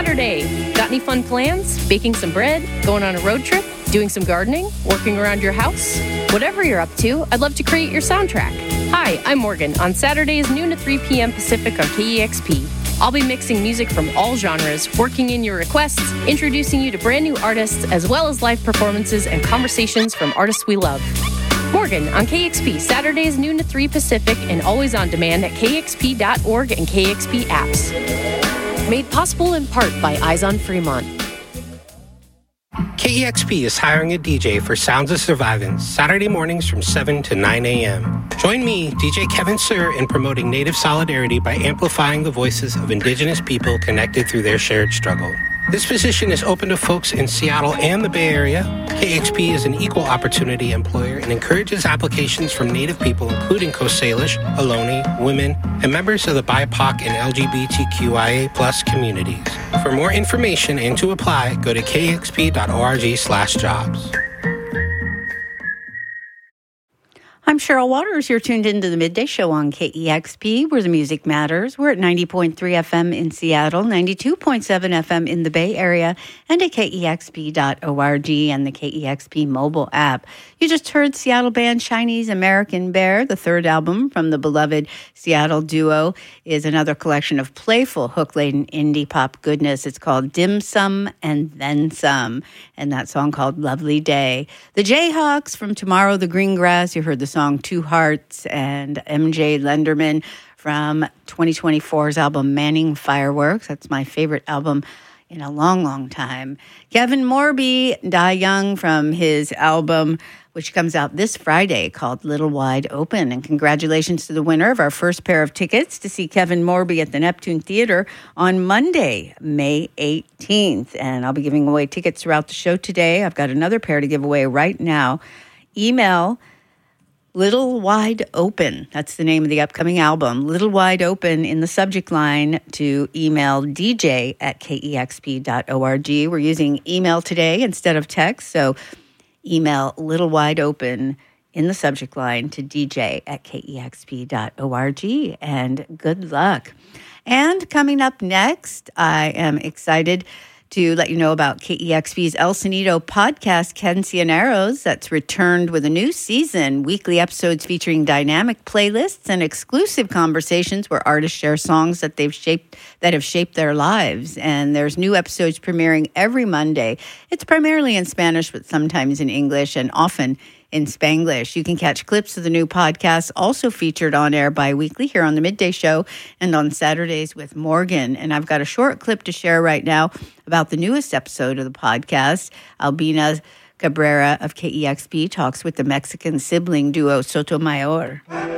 Saturday. Got any fun plans? Baking some bread? Going on a road trip? Doing some gardening? Working around your house? Whatever you're up to, I'd love to create your soundtrack. Hi, I'm Morgan on Saturdays noon to 3 p.m. Pacific on KEXP. I'll be mixing music from all genres, working in your requests, introducing you to brand new artists, as well as live performances and conversations from artists we love. Morgan on KEXP, Saturdays noon to 3 Pacific, and always on demand at kexp.org and KEXP apps. Made possible in part by Eyes on Fremont. KEXP is hiring a DJ for Sounds of Survivance, Saturday mornings from 7 to 9 a.m. Join me, DJ Kevin Sir, in promoting Native solidarity by amplifying the voices of Indigenous people connected through their shared struggle. This position is open to folks in Seattle and the Bay Area. KEXP is an equal opportunity employer and encourages applications from Native people, including Coast Salish, Ohlone, women, and members of the BIPOC and LGBTQIA+ communities. For more information and to apply, go to kexp.org/jobs. I'm Cheryl Waters. You're tuned into the Midday Show on KEXP, where the music matters. We're at 90.3 FM in Seattle, 92.7 FM in the Bay Area, and at KEXP.org and the KEXP mobile app. You just heard Seattle band Chinese American Bear. The third album from the beloved Seattle duo is another collection of playful, hook-laden indie pop goodness. It's called Dim Sum and Then Some, and that song called Lovely Day. The Jayhawks from Tomorrow the Green Grass. You heard the song Two Hearts, and MJ Lenderman from 2024's album Manning Fireworks. That's my favorite album in a long, long time. Kevin Morby, Die Young from his album, which comes out this Friday, called Little Wide Open. And congratulations to the winner of our first pair of tickets to see Kevin Morby at the Neptune Theater on Monday, May 18th. And I'll be giving away tickets throughout the show today. I've got another pair to give away right now. Email Little Wide Open. That's the name of the upcoming album. Little Wide Open in the subject line to email dj@kexp.org. We're using email today instead of text, so email Little Wide Open in the subject line to dj@kexp.org, and good luck. And coming up next, I am excited to let you know about KEXP's El Sonido podcast, Cancioneros, that's returned with a new season. Weekly episodes featuring dynamic playlists and exclusive conversations where artists share songs that have shaped their lives. And there's new episodes premiering every Monday. It's primarily in Spanish, but sometimes in English and often in Spanglish. You can catch clips of the new podcast, also featured on air bi-weekly here on the Midday Show and on Saturdays with Morgan. And I've got a short clip to share right now about the newest episode of the podcast. Albina Cabrera of KEXP talks with the Mexican sibling duo Sotomayor.